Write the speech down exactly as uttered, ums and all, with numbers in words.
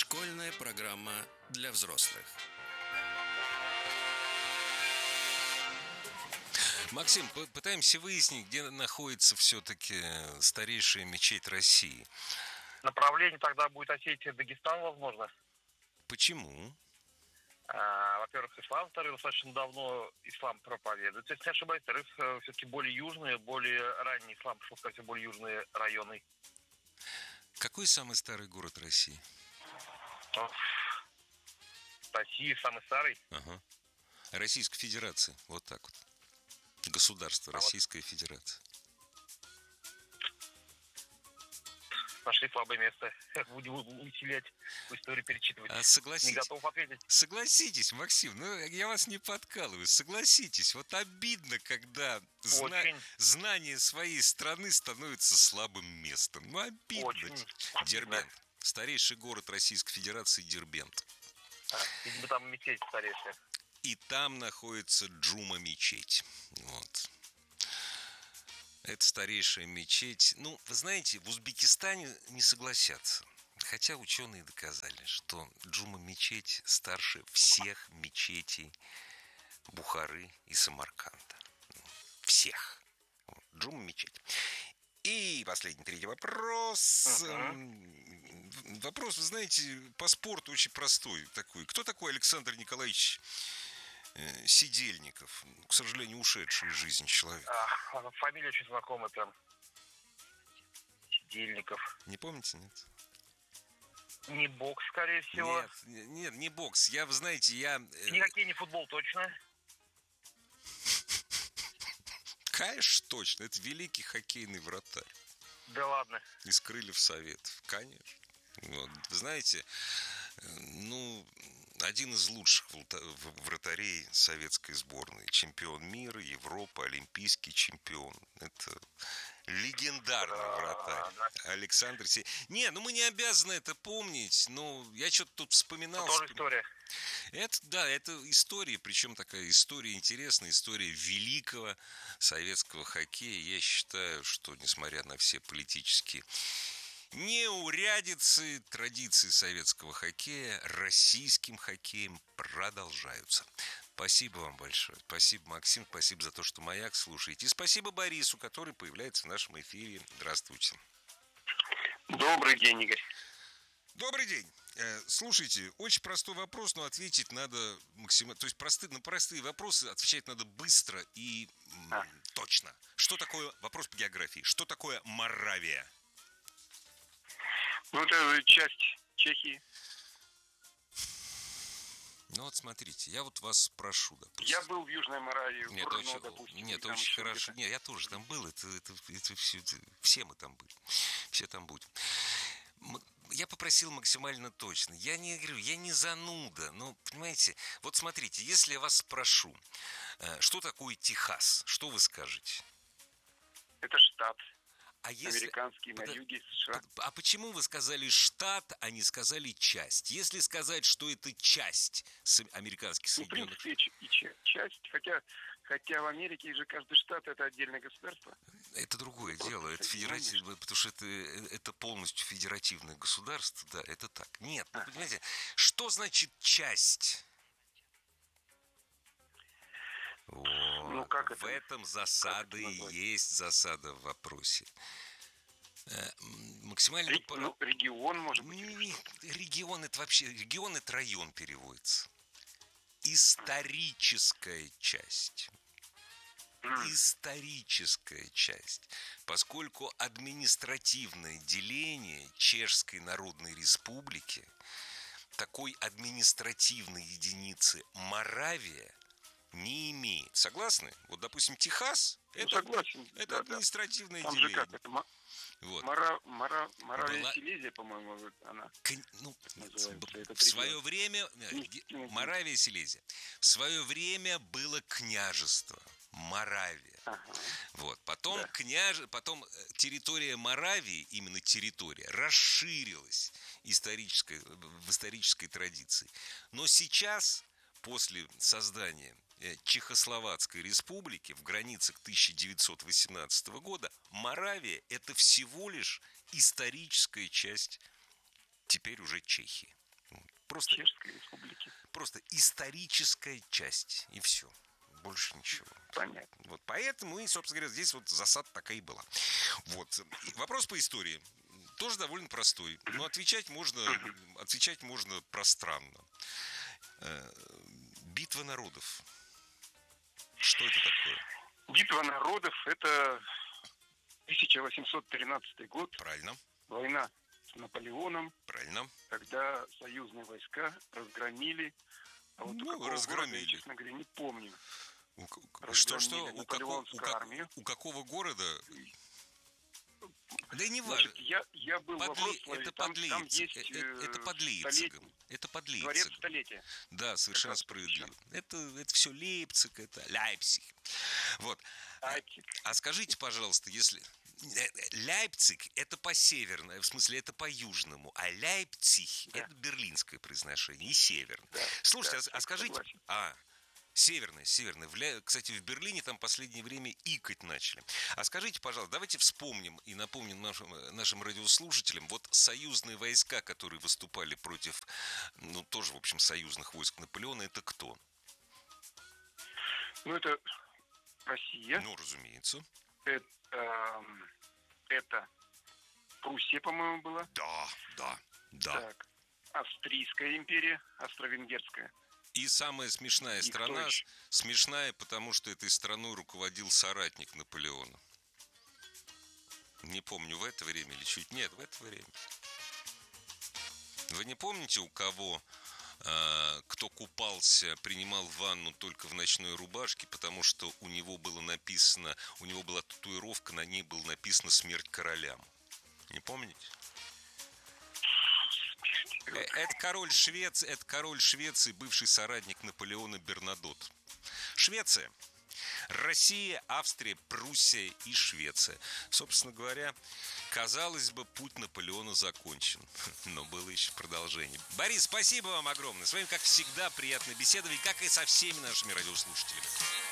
Школьная программа для взрослых. Максим, пытаемся выяснить, где находится все-таки старейшая мечеть России. Направление тогда будет Осетия, Дагестан, возможно. Почему? А, во-первых, ислам, вторых, достаточно давно ислам проповедует. Если не ошибаюсь, во-вторых, все-таки более южные, более ранний ислам пошел, кстати, более южные районы. Какой самый старый город России? Россия самый старый. Ага. Российской Федерации, вот так вот. Государство, а Российская вот... Федерация. Нашли слабое место. Будем усилять, в истории перечитывать. А согласитесь, не готов ответить. Согласитесь, Максим, ну я вас не подкалываю. Согласитесь, вот обидно, когда зна... знание своей страны становится слабым местом. Ну обидно. Очень. Дербент. Старейший город Российской Федерации Дербент. А, видимо, там мечеть старейшая. И там находится Джума-мечеть. Вот. Это старейшая мечеть. Ну, вы знаете, в Узбекистане не согласятся. Хотя ученые доказали, что Джума-мечеть старше всех мечетей Бухары и Самарканда. Всех. Вот. Джума-мечеть. И последний, третий вопрос. Uh-huh. Вопрос, вы знаете, по спорту очень простой такой. Кто такой Александр Николаевич Сидельников? К сожалению, ушедший из жизни человек. А, фамилия очень знакомая прям. Сидельников. Не помните, нет? Не бокс, скорее всего. Нет, нет, не бокс. Я, вы знаете, я... Не хоккей, не футбол, точно. Конечно, точно. Это великий хоккейный вратарь. Да ладно. Из крыльев Советов. Конечно. Вот. Вы знаете, ну, один из лучших вратарей советской сборной. Чемпион мира, Европы, олимпийский чемпион. Это легендарный вратарь. Александр Си... Не, ну мы не обязаны это помнить. Но я что-то тут вспоминал. Это тоже история. Это, да, это история, причем такая история интересная, история великого советского хоккея. Я считаю, что несмотря на все политические неурядицы, традиции советского хоккея, российским хоккеем продолжаются. Спасибо вам большое. Спасибо, Максим. Спасибо за то, что «Маяк» слушаете. И спасибо Борису, который появляется в нашем эфире. Здравствуйте. Добрый день, Игорь. Добрый день. Слушайте, очень простой вопрос, но ответить надо максимально... То есть простые, на простые вопросы отвечать надо быстро и а. точно. Что такое... Вопрос по географии. Что такое Моравия? Ну, это часть Чехии. Ну, вот смотрите, я вот вас спрошу, допустим. Я был в Южной Моравии, в Нет, Брно, очень, допустим. Нет, очень хорошо. Нет, я тоже там был. Это, это, это все, это, все мы там были. Все там будем. Я попросил максимально точно. Я не говорю, я не зануда. Но, понимаете, вот смотрите, если я вас спрошу, что такое Техас, что вы скажете? Это штат. А если... Американский, на юге США. А почему вы сказали штат, а не сказали часть? Если сказать, что это часть американских Соединенных... Ну, в принципе, и часть, хотя, хотя в Америке же каждый штат это отдельное государство. Это другое Просто дело, это федеративное, потому что это, это полностью федеративное государство, да, это так. Нет, ну, понимаете, что значит часть? Вот. Ну, как это? В этом засада и есть засада в вопросе. Максимально... Ре- ну, регион, может быть? Не, регион это вообще... Регион это район переводится. Историческая часть. Mm. Историческая часть. Поскольку административное деление Чешской Народной Республики, такой административной единицы Моравия не имеет. Согласны? Вот, допустим, Техас ну, это, согласен. это да, административное да. деление. Там же как это? Вот. Мора, Мора, Моравия Была... Силезия, по-моему, она. К... Ну, в свое время Моравия Силезия. В свое время было княжество Моравия. Ага. Вот. Потом да. княж... потом территория Моравии, именно территория, расширилась исторической... в исторической традиции. Но сейчас, после создания Чехословацкой республики в границах тысяча девятьсот восемнадцатого года Моравия – это всего лишь историческая часть теперь уже Чехии. просто, Чешской Республики. просто историческая часть, и все. Больше ничего. Понятно. Вот поэтому, и, собственно говоря, здесь вот засада такая и была. Вот. И вопрос по истории. Тоже довольно простой. Но отвечать можно, отвечать можно пространно. Битва народов. Что это такое? Битва народов – это тысяча восемьсот тринадцатый год. Правильно. Война с Наполеоном. Правильно. Когда союзные войска разгромили. А вот ну, у какого разгромили. города, я, честно говоря, не помню. У, что, что? У, како, у, как, у какого города? Да не важно. Я, я был Подли... в Вроцлаве, это там, под там Лейпциг. есть это, это под Лейпцигом. Это под Дворец Лейпцигом. столетия. Да, совершенно справедливо. Это, это все Лейпциг, это Лейпциг. Вот. Лейпциг. А скажите, пожалуйста, если... Лейпциг – это по-северному, в смысле, это по-южному, а Лейпциг да. – это берлинское произношение и северное. Да, Слушайте, да, а, а скажите... Согласен. А, северное, северное. В Ля... Кстати, в Берлине там в последнее время икать начали. А скажите, пожалуйста, давайте вспомним и напомним нашим, нашим радиослушателям, вот союзные войска, которые выступали против, ну, тоже, в общем, союзных войск Наполеона, это кто? Ну, это Россия. Ну, разумеется. Это, это Пруссия, по-моему, была. Да, да, да. Так, Австрийская империя, Австро-Венгерская. И самая смешная и страна, смешная, потому что этой страной руководил соратник Наполеона. Не помню, в это время или чуть нет, в это время. Вы не помните, у кого, э, кто купался, принимал ванну только в ночной рубашке, потому что у него было написано, у него была татуировка, на ней было написано «Смерть королям». Не помните? Это король Швеции, это король Швеции, бывший соратник Наполеона Бернадотт. Швеция, Россия, Австрия, Пруссия и Швеция. Собственно говоря, казалось бы, путь Наполеона закончен. Но было еще продолжение. Борис, спасибо вам огромное. С вами, как всегда, приятная беседа, и как и со всеми нашими радиослушателями.